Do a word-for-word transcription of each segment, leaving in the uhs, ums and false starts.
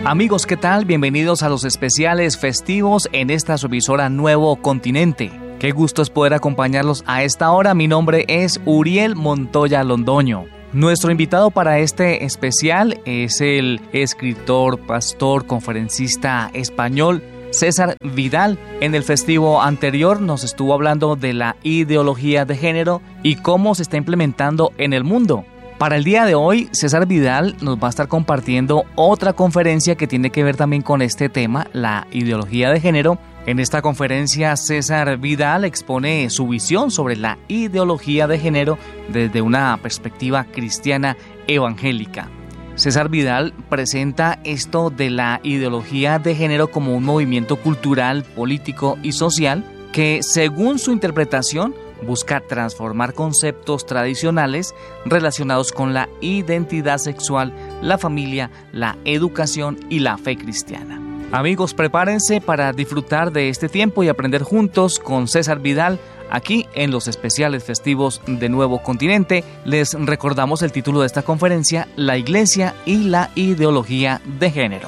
Amigos, ¿qué tal? Bienvenidos a los especiales festivos en esta su emisora Nuevo Continente. Qué gusto es poder acompañarlos a esta hora. Mi nombre es Uriel Montoya Londoño. Nuestro invitado para este especial es el escritor, pastor, conferencista español César Vidal. En el festivo anterior nos estuvo hablando de la ideología de género y cómo se está implementando en el mundo. Para el día de hoy, César Vidal nos va a estar compartiendo otra conferencia que tiene que ver también con este tema, la ideología de género. En esta conferencia, César Vidal expone su visión sobre la ideología de género desde una perspectiva cristiana evangélica. César Vidal presenta esto de la ideología de género como un movimiento cultural, político y social que, según su interpretación, busca transformar conceptos tradicionales relacionados con la identidad sexual, la familia, la educación y la fe cristiana. Amigos, prepárense para disfrutar de este tiempo y aprender juntos con César Vidal aquí en los especiales festivos de Nuevo Continente. Les recordamos el título de esta conferencia: La Iglesia y la ideología de género.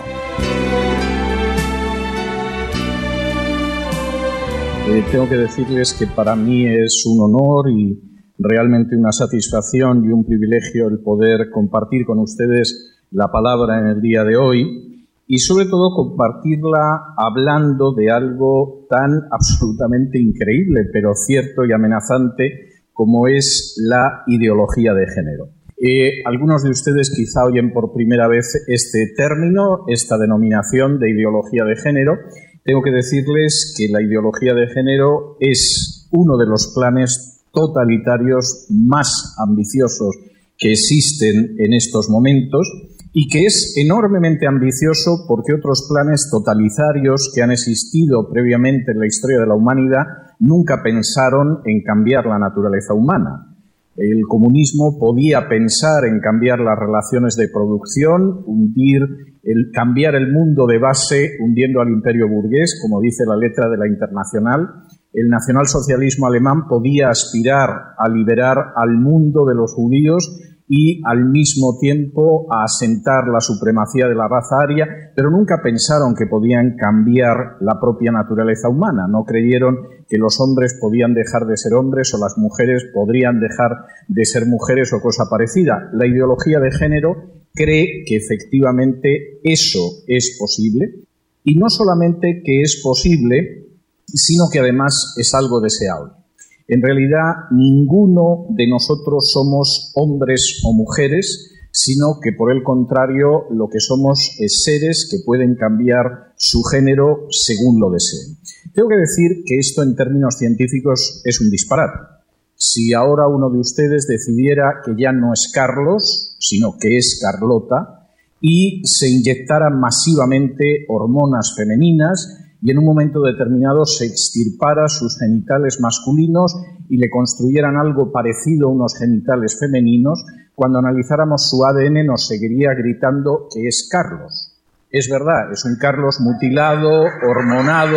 Eh, tengo que decirles que para mí es un honor y realmente una satisfacción y un privilegio el poder compartir con ustedes la palabra en el día de hoy y sobre todo compartirla hablando de algo tan absolutamente increíble, pero cierto y amenazante como es la ideología de género. Eh, algunos de ustedes quizá oyen por primera vez este término, esta denominación de ideología de género. Tengo que decirles que la ideología de género es uno de los planes totalitarios más ambiciosos que existen en estos momentos y que es enormemente ambicioso porque otros planes totalitarios que han existido previamente en la historia de la humanidad nunca pensaron en cambiar la naturaleza humana. El comunismo podía pensar en cambiar las relaciones de producción, hundir, el, cambiar el mundo de base hundiendo al imperio burgués, como dice la letra de la Internacional. El nacionalsocialismo alemán podía aspirar a liberar al mundo de los judíos y al mismo tiempo a asentar la supremacía de la raza aria, pero nunca pensaron que podían cambiar la propia naturaleza humana. No creyeron que los hombres podían dejar de ser hombres o las mujeres podrían dejar de ser mujeres o cosa parecida. La ideología de género cree que efectivamente eso es posible y no solamente que es posible, sino que además es algo deseable. En realidad, ninguno de nosotros somos hombres o mujeres, sino que por el contrario, lo que somos es seres que pueden cambiar su género según lo deseen. Tengo que decir que esto en términos científicos es un disparate. Si ahora uno de ustedes decidiera que ya no es Carlos, sino que es Carlota, y se inyectaran masivamente hormonas femeninas, y en un momento determinado se extirpara sus genitales masculinos y le construyeran algo parecido a unos genitales femeninos, cuando analizáramos su A D N nos seguiría gritando que es Carlos. Es verdad, es un Carlos mutilado, hormonado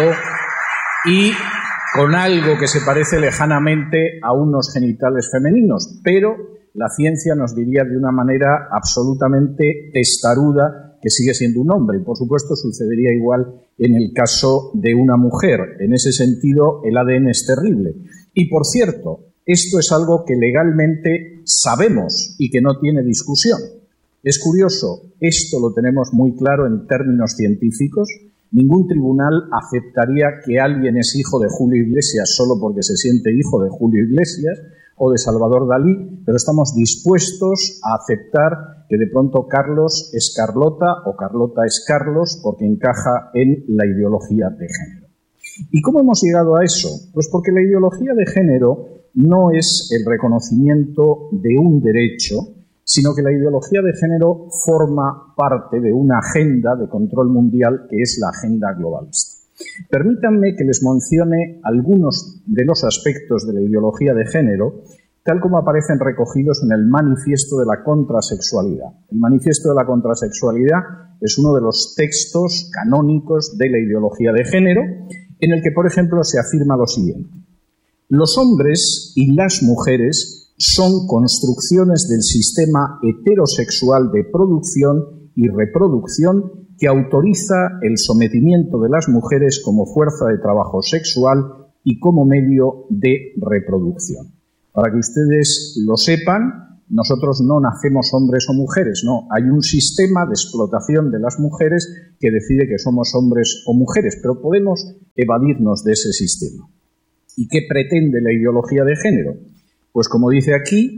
y con algo que se parece lejanamente a unos genitales femeninos, pero la ciencia nos diría de una manera absolutamente testaruda que sigue siendo un hombre. Y por supuesto sucedería igual en el caso de una mujer. En ese sentido, el A D N es terrible. Y por cierto, esto es algo que legalmente sabemos y que no tiene discusión. Es curioso, esto lo tenemos muy claro en términos científicos. Ningún tribunal aceptaría que alguien es hijo de Julio Iglesias solo porque se siente hijo de Julio Iglesias o de Salvador Dalí, pero estamos dispuestos a aceptar que de pronto Carlos es Carlota o Carlota es Carlos porque encaja en la ideología de género. ¿Y cómo hemos llegado a eso? Pues porque la ideología de género no es el reconocimiento de un derecho, sino que la ideología de género forma parte de una agenda de control mundial que es la agenda globalista. Permítanme que les mencione algunos de los aspectos de la ideología de género, tal como aparecen recogidos en el Manifiesto de la Contrasexualidad. El Manifiesto de la Contrasexualidad es uno de los textos canónicos de la ideología de género, en el que, por ejemplo, se afirma lo siguiente: los hombres y las mujeres son construcciones del sistema heterosexual de producción y reproducción que autoriza el sometimiento de las mujeres como fuerza de trabajo sexual y como medio de reproducción. Para que ustedes lo sepan, nosotros no nacemos hombres o mujeres, no. Hay un sistema de explotación de las mujeres que decide que somos hombres o mujeres, pero podemos evadirnos de ese sistema. ¿Y qué pretende la ideología de género? Pues como dice aquí,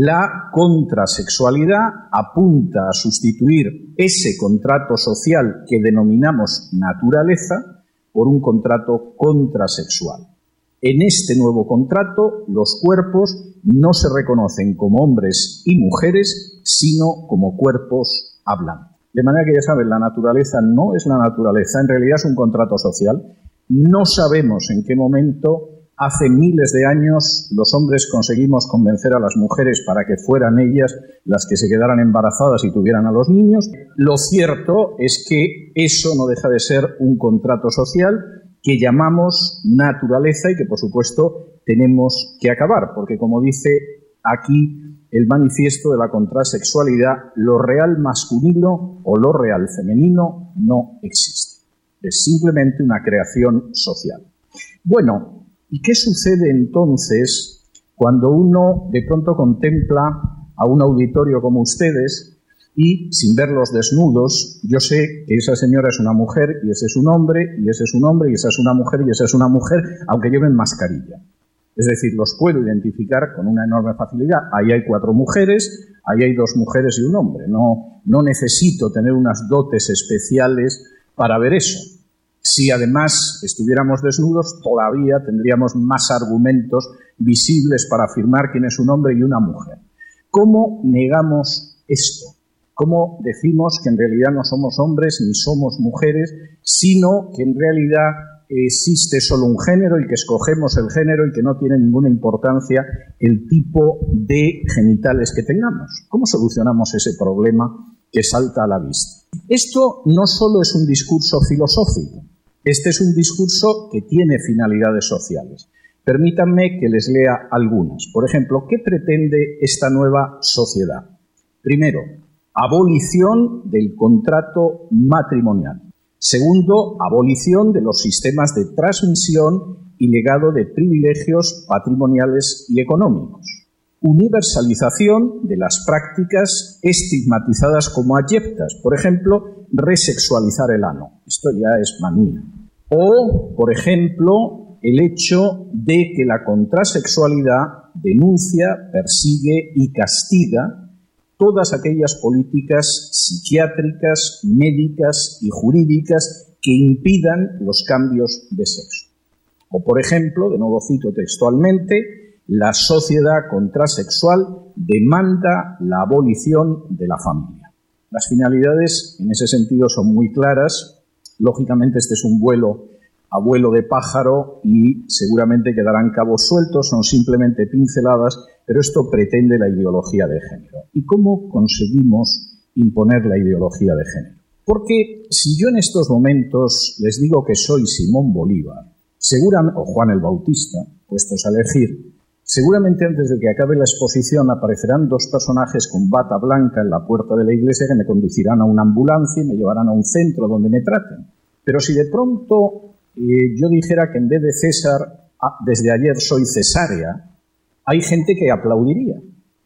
la contrasexualidad apunta a sustituir ese contrato social que denominamos naturaleza por un contrato contrasexual. En este nuevo contrato, los cuerpos no se reconocen como hombres y mujeres, sino como cuerpos hablantes. De manera que ya saben, la naturaleza no es la naturaleza, en realidad es un contrato social. No sabemos en qué momento, hace miles de años, los hombres conseguimos convencer a las mujeres para que fueran ellas las que se quedaran embarazadas y tuvieran a los niños. Lo cierto es que eso no deja de ser un contrato social que llamamos naturaleza y que, por supuesto, tenemos que acabar, porque, como dice aquí el manifiesto de la contrasexualidad, lo real masculino o lo real femenino no existe. Es simplemente una creación social. Bueno, ¿y qué sucede entonces cuando uno de pronto contempla a un auditorio como ustedes y, sin verlos desnudos, yo sé que esa señora es una mujer y ese es un hombre, y ese es un hombre y esa es una mujer y esa es una mujer, aunque lleven mascarilla? Es decir, los puedo identificar con una enorme facilidad. Ahí hay cuatro mujeres, ahí hay dos mujeres y un hombre. No, no necesito tener unas dotes especiales para ver eso. Si además estuviéramos desnudos, todavía tendríamos más argumentos visibles para afirmar quién es un hombre y una mujer. ¿Cómo negamos esto? ¿Cómo decimos que en realidad no somos hombres ni somos mujeres, sino que en realidad existe solo un género y que escogemos el género y que no tiene ninguna importancia el tipo de genitales que tengamos? ¿Cómo solucionamos ese problema que salta a la vista? Esto no solo es un discurso filosófico, este es un discurso que tiene finalidades sociales. Permítanme que les lea algunas. Por ejemplo, ¿qué pretende esta nueva sociedad? Primero, abolición del contrato matrimonial. Segundo, abolición de los sistemas de transmisión y legado de privilegios patrimoniales y económicos. Universalización de las prácticas estigmatizadas como abyectas. Por ejemplo, resexualizar el ano. Esto ya es manía. O, por ejemplo, el hecho de que la contrasexualidad denuncia, persigue y castiga todas aquellas políticas psiquiátricas, médicas y jurídicas que impidan los cambios de sexo. O, por ejemplo, de nuevo cito textualmente, la sociedad contrasexual demanda la abolición de la familia. Las finalidades en ese sentido son muy claras. Lógicamente este es un vuelo a vuelo de pájaro y seguramente quedarán cabos sueltos, son simplemente pinceladas, pero esto pretende la ideología de género. ¿Y cómo conseguimos imponer la ideología de género? Porque si yo en estos momentos les digo que soy Simón Bolívar, seguramente, o Juan el Bautista, puestos a elegir, seguramente antes de que acabe la exposición aparecerán dos personajes con bata blanca en la puerta de la iglesia que me conducirán a una ambulancia y me llevarán a un centro donde me traten. Pero si de pronto eh, yo dijera que en vez de César, ah, desde ayer soy cesárea, hay gente que aplaudiría.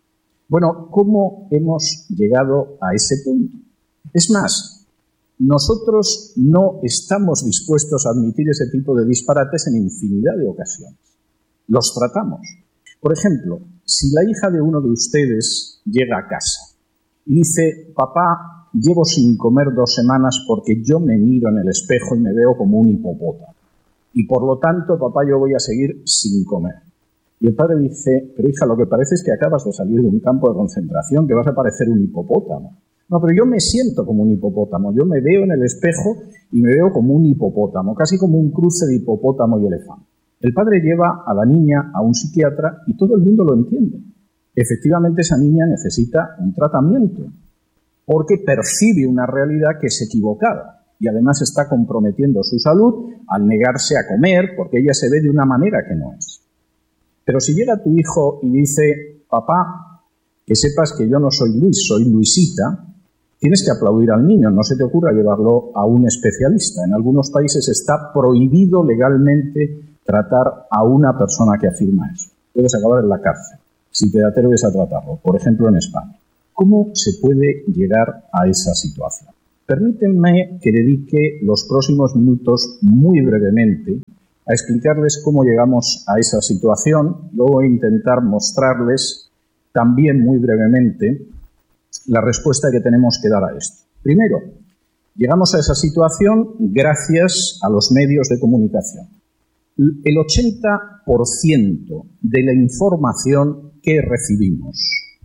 Bueno, ¿cómo hemos llegado a ese punto? Es más, nosotros no estamos dispuestos a admitir ese tipo de disparates en infinidad de ocasiones. Los tratamos. Por ejemplo, si la hija de uno de ustedes llega a casa y dice, papá, llevo sin comer dos semanas porque yo me miro en el espejo y me veo como un hipopótamo. Y por lo tanto, papá, yo voy a seguir sin comer. Y el padre dice, pero hija, lo que parece es que acabas de salir de un campo de concentración, que vas a parecer un hipopótamo. No, pero yo me siento como un hipopótamo. Yo me veo en el espejo y me veo como un hipopótamo, casi como un cruce de hipopótamo y elefante. El padre lleva a la niña a un psiquiatra y todo el mundo lo entiende. Efectivamente, esa niña necesita un tratamiento porque percibe una realidad que es equivocada y además está comprometiendo su salud al negarse a comer porque ella se ve de una manera que no es. Pero si llega tu hijo y dice, papá, que sepas que yo no soy Luis, soy Luisita, tienes que aplaudir al niño, no se te ocurra llevarlo a un especialista. En algunos países está prohibido legalmente tratar a una persona que afirma eso. Puedes acabar en la cárcel si te atreves a tratarlo, por ejemplo en España. ¿Cómo se puede llegar a esa situación? Permítanme que dedique los próximos minutos muy brevemente a explicarles cómo llegamos a esa situación. Luego voy a intentar mostrarles también muy brevemente la respuesta que tenemos que dar a esto. Primero, llegamos a esa situación gracias a los medios de comunicación. El ochenta por ciento de la información que recibimos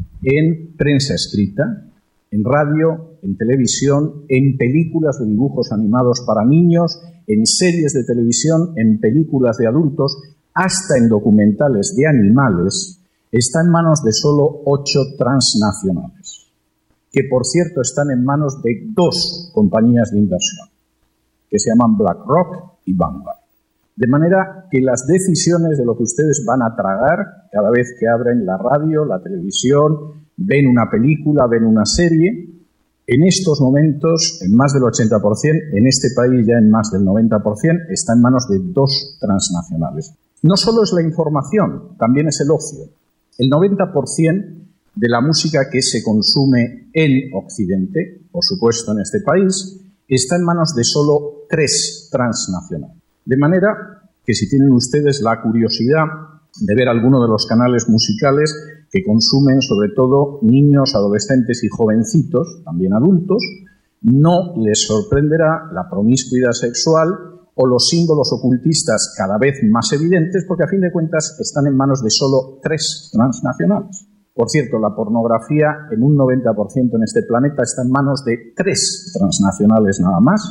en prensa escrita, en radio, en televisión, en películas de dibujos animados para niños, en series de televisión, en películas de adultos, hasta en documentales de animales, está en manos de solo ocho transnacionales, que por cierto están en manos de dos compañías de inversión, que se llaman BlackRock y Vanguard. De manera que las decisiones de lo que ustedes van a tragar cada vez que abren la radio, la televisión, ven una película, ven una serie, en estos momentos, en más del ochenta por ciento, en este país ya en más del noventa por ciento, está en manos de dos transnacionales. No solo es la información, también es el ocio. El noventa por ciento de la música que se consume en Occidente, por supuesto en este país, está en manos de solo tres transnacionales. De manera que si tienen ustedes la curiosidad de ver alguno de los canales musicales que consumen sobre todo niños, adolescentes y jovencitos, también adultos, no les sorprenderá la promiscuidad sexual o los símbolos ocultistas cada vez más evidentes, porque a fin de cuentas están en manos de solo tres transnacionales. Por cierto, la pornografía en un noventa por ciento en este planeta está en manos de tres transnacionales nada más,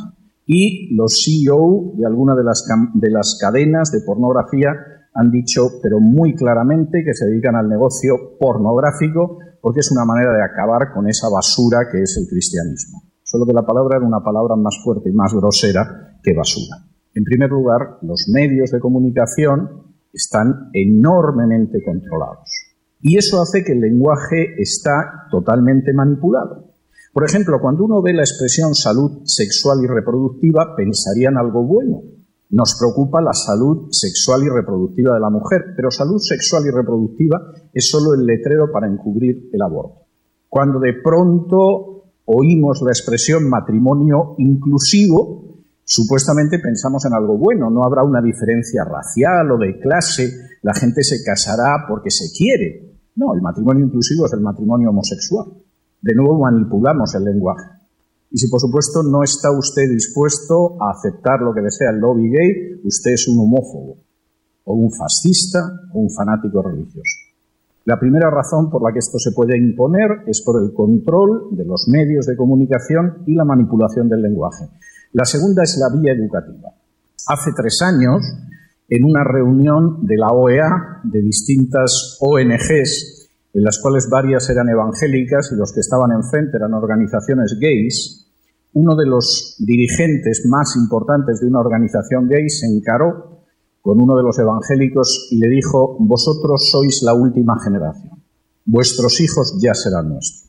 y los C E O de alguna de las, de las cadenas de pornografía han dicho, pero muy claramente, que se dedican al negocio pornográfico porque es una manera de acabar con esa basura que es el cristianismo. Solo que la palabra era una palabra más fuerte y más grosera que basura. En primer lugar, los medios de comunicación están enormemente controlados. Y eso hace que el lenguaje está totalmente manipulado. Por ejemplo, cuando uno ve la expresión salud sexual y reproductiva, pensaría en algo bueno. Nos preocupa la salud sexual y reproductiva de la mujer, pero salud sexual y reproductiva es solo el letrero para encubrir el aborto. Cuando de pronto oímos la expresión matrimonio inclusivo, supuestamente pensamos en algo bueno, no habrá una diferencia racial o de clase, la gente se casará porque se quiere. No, el matrimonio inclusivo es el matrimonio homosexual. De nuevo manipulamos el lenguaje. Y si, por supuesto, no está usted dispuesto a aceptar lo que desea el lobby gay, usted es un homófobo, o un fascista, o un fanático religioso. La primera razón por la que esto se puede imponer es por el control de los medios de comunicación y la manipulación del lenguaje. La segunda es la vía educativa. Hace tres años, en una reunión de la O E A, de distintas O N Ges, en las cuales varias eran evangélicas y los que estaban enfrente eran organizaciones gays, uno de los dirigentes más importantes de una organización gay se encaró con uno de los evangélicos y le dijo: vosotros sois la última generación, vuestros hijos ya serán nuestros.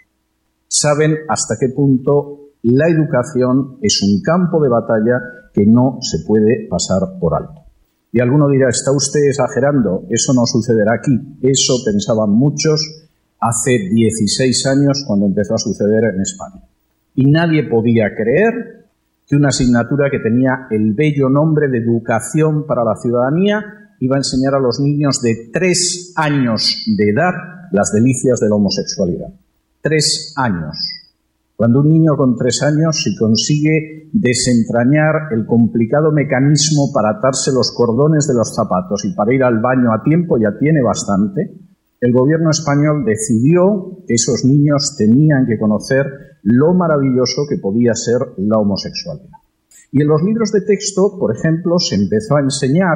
Saben hasta qué punto la educación es un campo de batalla que no se puede pasar por alto. Y alguno dirá, ¿está usted exagerando? Eso no sucederá aquí. Eso pensaban muchos hace dieciséis años cuando empezó a suceder en España. Y nadie podía creer que una asignatura que tenía el bello nombre de Educación para la Ciudadanía iba a enseñar a los niños de tres años de edad las delicias de la homosexualidad. Tres años. Cuando un niño con tres años, si consigue desentrañar el complicado mecanismo para atarse los cordones de los zapatos y para ir al baño a tiempo, ya tiene bastante, el gobierno español decidió que esos niños tenían que conocer lo maravilloso que podía ser la homosexualidad. Y en los libros de texto, por ejemplo, se empezó a enseñar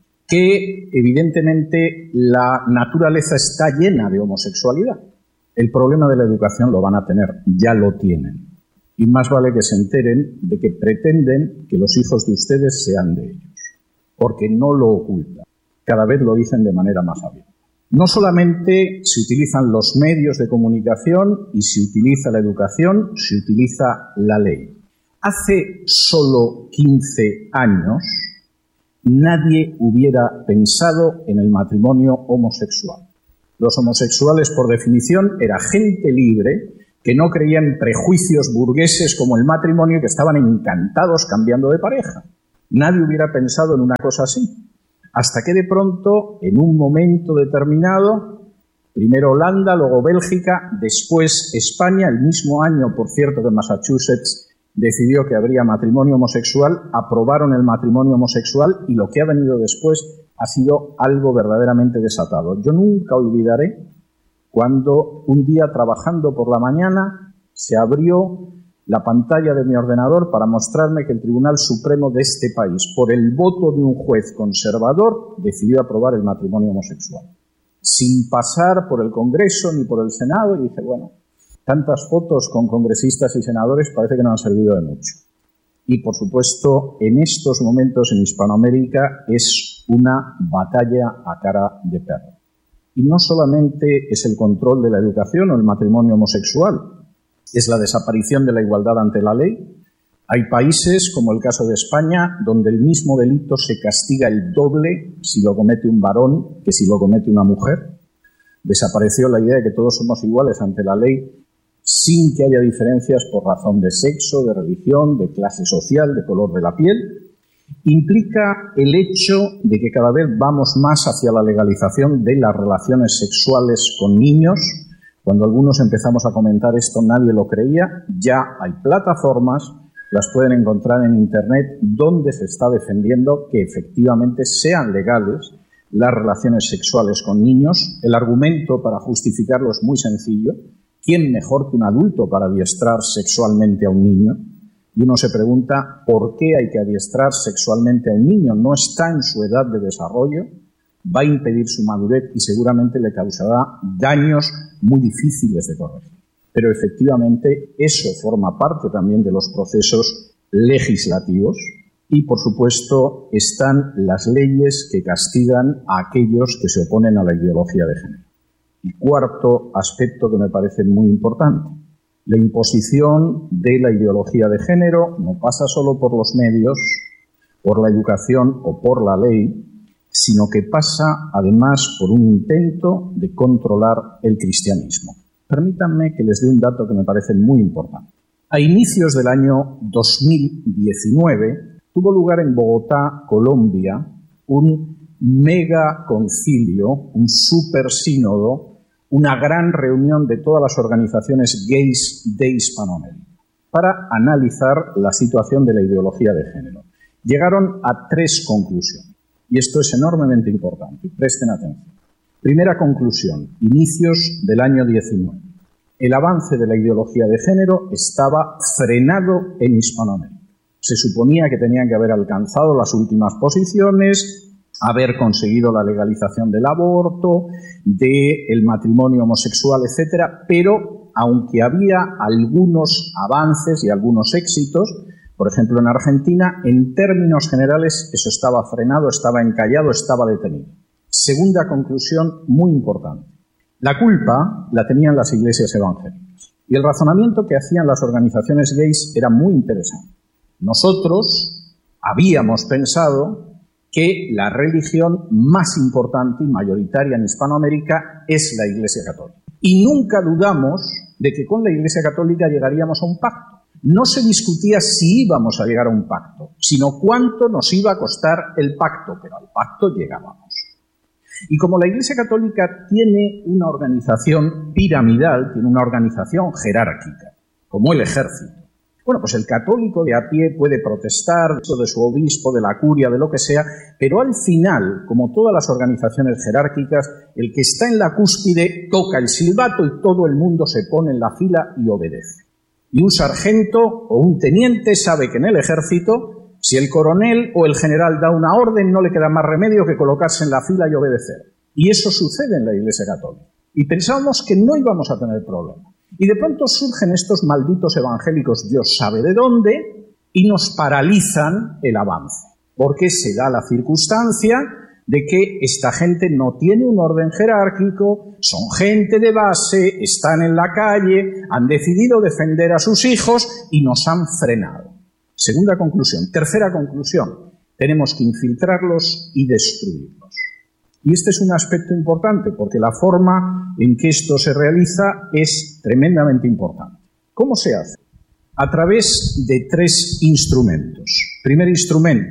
que, evidentemente, la naturaleza está llena de homosexualidad. El problema de la educación lo van a tener, ya lo tienen. Y más vale que se enteren de que pretenden que los hijos de ustedes sean de ellos, porque no lo ocultan. Cada vez lo dicen de manera más abierta. No solamente se utilizan los medios de comunicación y se utiliza la educación, se utiliza la ley. Hace solo quince años nadie hubiera pensado en el matrimonio homosexual. Los homosexuales, por definición, era gente libre que no creía en prejuicios burgueses como el matrimonio y que estaban encantados cambiando de pareja. Nadie hubiera pensado en una cosa así. Hasta que de pronto, en un momento determinado, primero Holanda, luego Bélgica, después España, el mismo año, por cierto, que Massachusetts decidió que habría matrimonio homosexual, aprobaron el matrimonio homosexual y lo que ha venido después ha sido algo verdaderamente desatado. Yo nunca olvidaré cuando un día trabajando por la mañana se abrió la pantalla de mi ordenador para mostrarme que el Tribunal Supremo de este país, por el voto de un juez conservador, decidió aprobar el matrimonio homosexual, sin pasar por el Congreso ni por el Senado, y dije, bueno, tantas fotos con congresistas y senadores parece que no han servido de mucho. Y, por supuesto, en estos momentos en Hispanoamérica es una batalla a cara de perro. Y no solamente es el control de la educación o el matrimonio homosexual, es la desaparición de la igualdad ante la ley. Hay países, como el caso de España, donde el mismo delito se castiga el doble si lo comete un varón que si lo comete una mujer. Desapareció la idea de que todos somos iguales ante la ley sin que haya diferencias por razón de sexo, de religión, de clase social, de color de la piel. Implica el hecho de que cada vez vamos más hacia la legalización de las relaciones sexuales con niños. Cuando algunos empezamos a comentar esto, nadie lo creía. Ya hay plataformas, las pueden encontrar en Internet, donde se está defendiendo que efectivamente sean legales las relaciones sexuales con niños. El argumento para justificarlo es muy sencillo. ¿Quién mejor que un adulto para adiestrar sexualmente a un niño? Y uno se pregunta, ¿por qué hay que adiestrar sexualmente a un niño? No está en su edad de desarrollo, va a impedir su madurez y seguramente le causará daños muy difíciles de corregir. Pero efectivamente eso forma parte también de los procesos legislativos y, por supuesto, están las leyes que castigan a aquellos que se oponen a la ideología de género. Y cuarto aspecto que me parece muy importante, la imposición de la ideología de género no pasa solo por los medios, por la educación o por la ley, sino que pasa además por un intento de controlar el cristianismo. Permítanme que les dé un dato que me parece muy importante. A inicios del año dos mil diecinueve tuvo lugar en Bogotá, Colombia, un mega concilio, un super sínodo, una gran reunión de todas las organizaciones gays de Hispanoamérica para analizar la situación de la ideología de género. Llegaron a tres conclusiones, y esto es enormemente importante, presten atención. Primera conclusión, inicios del año diecinueve. El avance de la ideología de género estaba frenado en Hispanoamérica. Se suponía que tenían que haber alcanzado las últimas posiciones, haber conseguido la legalización del aborto, del matrimonio homosexual, etcétera, pero aunque había algunos avances y algunos éxitos, por ejemplo en Argentina, en términos generales eso estaba frenado, estaba encallado, estaba detenido. Segunda conclusión muy importante. La culpa la tenían las iglesias evangélicas y el razonamiento que hacían las organizaciones gays era muy interesante. Nosotros habíamos pensado que la religión más importante y mayoritaria en Hispanoamérica es la Iglesia Católica. Y nunca dudamos de que con la Iglesia Católica llegaríamos a un pacto. No se discutía si íbamos a llegar a un pacto, sino cuánto nos iba a costar el pacto, pero al pacto llegábamos. Y como la Iglesia Católica tiene una organización piramidal, tiene una organización jerárquica, como el ejército, bueno, pues el católico de a pie puede protestar de su obispo, de la curia, de lo que sea, pero al final, como todas las organizaciones jerárquicas, el que está en la cúspide toca el silbato y todo el mundo se pone en la fila y obedece. Y un sargento o un teniente sabe que en el ejército, si el coronel o el general da una orden, no le queda más remedio que colocarse en la fila y obedecer. Y eso sucede en la Iglesia Católica. Y pensábamos que no íbamos a tener problema. Y de pronto surgen estos malditos evangélicos, Dios sabe de dónde, y nos paralizan el avance. Porque se da la circunstancia de que esta gente no tiene un orden jerárquico, son gente de base, están en la calle, han decidido defender a sus hijos y nos han frenado. Segunda conclusión. Tercera conclusión. Tenemos que infiltrarlos y destruirlos. Y este es un aspecto importante porque la forma en que esto se realiza es tremendamente importante. ¿Cómo se hace? A través de tres instrumentos. Primer instrumento,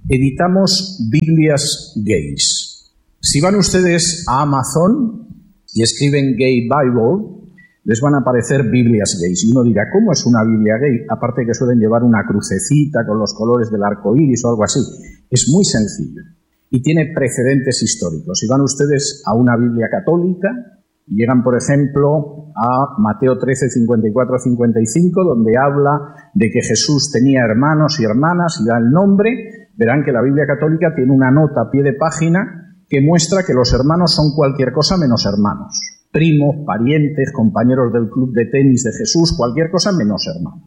editamos Biblias gays. Si van ustedes a Amazon y escriben Gay Bible, les van a aparecer Biblias gays. Y uno dirá, ¿cómo es una Biblia gay? Aparte que suelen llevar una crucecita con los colores del arco iris o algo así. Es muy sencillo y tiene precedentes históricos. Si van ustedes a una Biblia católica y llegan, por ejemplo, a Mateo trece, cincuenta y cuatro a cincuenta y cinco, donde habla de que Jesús tenía hermanos y hermanas y da el nombre, verán que la Biblia católica tiene una nota a pie de página que muestra que los hermanos son cualquier cosa menos hermanos. Primos, parientes, compañeros del club de tenis de Jesús, cualquier cosa menos hermanos.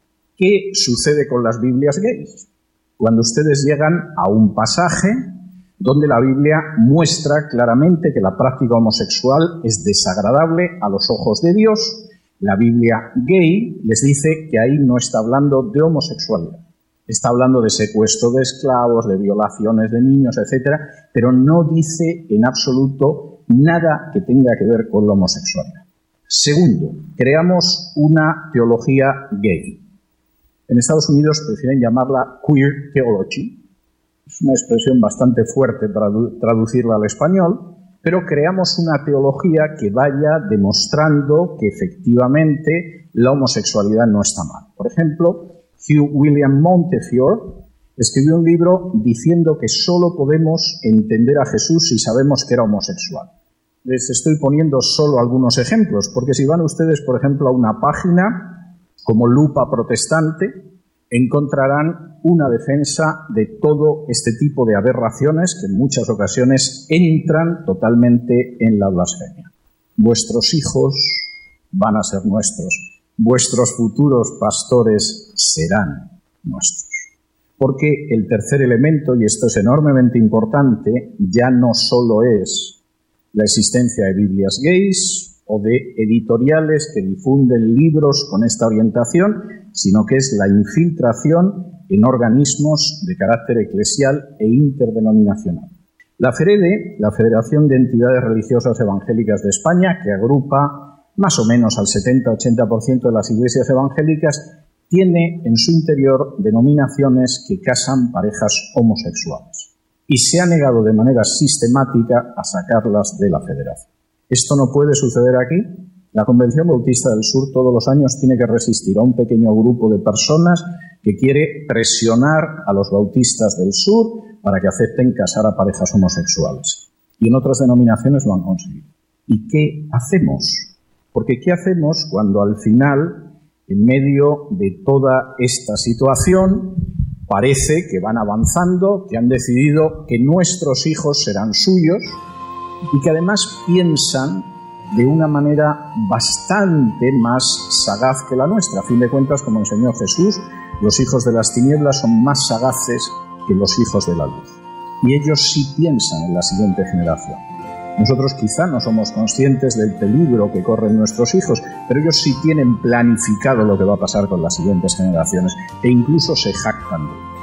¿Qué sucede con las Biblias gays? Cuando ustedes llegan a un pasaje donde la Biblia muestra claramente que la práctica homosexual es desagradable a los ojos de Dios, la Biblia gay les dice que ahí no está hablando de homosexualidad. Está hablando de secuestro de esclavos, de violaciones de niños, etcétera, pero no dice en absoluto nada que tenga que ver con la homosexualidad. Segundo, creamos una teología gay. En Estados Unidos prefieren llamarla queer theology. Es una expresión bastante fuerte para traducirla al español, pero creamos una teología que vaya demostrando que efectivamente la homosexualidad no está mal. Por ejemplo, Hugh William Montefiore escribió un libro diciendo que solo podemos entender a Jesús si sabemos que era homosexual. Les estoy poniendo solo algunos ejemplos, porque si van ustedes, por ejemplo, a una página como Lupa Protestante, encontrarán una defensa de todo este tipo de aberraciones que en muchas ocasiones entran totalmente en la blasfemia. Vuestros hijos van a ser nuestros, vuestros futuros pastores serán nuestros. Porque el tercer elemento, y esto es enormemente importante, ya no solo es la existencia de Biblias gays o de editoriales que difunden libros con esta orientación, sino que es la infiltración en organismos de carácter eclesial e interdenominacional. La FEREDE, la Federación de Entidades Religiosas Evangélicas de España, que agrupa más o menos al setenta a ochenta por ciento de las iglesias evangélicas, tiene en su interior denominaciones que casan parejas homosexuales y se ha negado de manera sistemática a sacarlas de la federación. ¿Esto no puede suceder aquí? La Convención Bautista del Sur todos los años tiene que resistir a un pequeño grupo de personas que quiere presionar a los bautistas del sur para que acepten casar a parejas homosexuales. Y en otras denominaciones lo han conseguido. ¿Y qué hacemos? Porque ¿qué hacemos cuando al final, en medio de toda esta situación, parece que van avanzando, que han decidido que nuestros hijos serán suyos y que además piensan de una manera bastante más sagaz que la nuestra? A fin de cuentas, como enseñó Jesús, los hijos de las tinieblas son más sagaces que los hijos de la luz. Y ellos sí piensan en la siguiente generación. Nosotros quizá no somos conscientes del peligro que corren nuestros hijos, pero ellos sí tienen planificado lo que va a pasar con las siguientes generaciones e incluso se jactan de ello.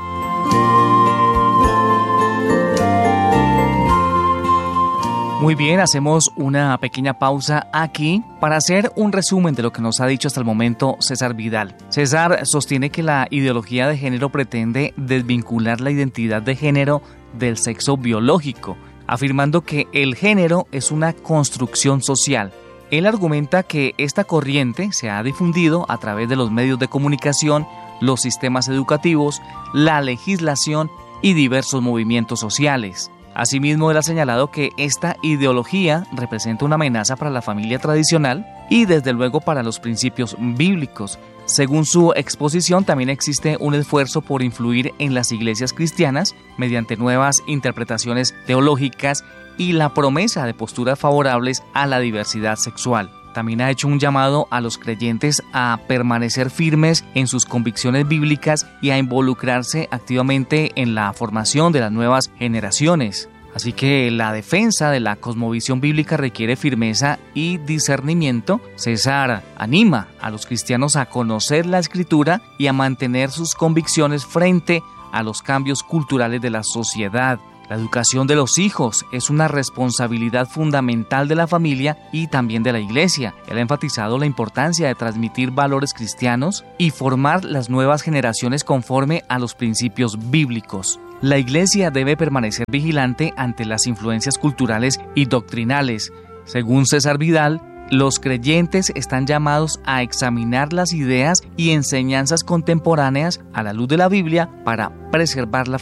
Muy bien, hacemos una pequeña pausa aquí para hacer un resumen de lo que nos ha dicho hasta el momento César Vidal. César sostiene que la ideología de género pretende desvincular la identidad de género del sexo biológico, afirmando que el género es una construcción social. Él argumenta que esta corriente se ha difundido a través de los medios de comunicación, los sistemas educativos, la legislación y diversos movimientos sociales. Asimismo, él ha señalado que esta ideología representa una amenaza para la familia tradicional y desde luego para los principios bíblicos. Según su exposición, también existe un esfuerzo por influir en las iglesias cristianas mediante nuevas interpretaciones teológicas y la promesa de posturas favorables a la diversidad sexual. También ha hecho un llamado a los creyentes a permanecer firmes en sus convicciones bíblicas y a involucrarse activamente en la formación de las nuevas generaciones. Así que la defensa de la cosmovisión bíblica requiere firmeza y discernimiento. César anima a los cristianos a conocer la Escritura y a mantener sus convicciones frente a los cambios culturales de la sociedad. La educación de los hijos es una responsabilidad fundamental de la familia y también de la Iglesia. Él ha enfatizado la importancia de transmitir valores cristianos y formar las nuevas generaciones conforme a los principios bíblicos. La Iglesia debe permanecer vigilante ante las influencias culturales y doctrinales. Según César Vidal, los creyentes están llamados a examinar las ideas y enseñanzas contemporáneas a la luz de la Biblia para preservar la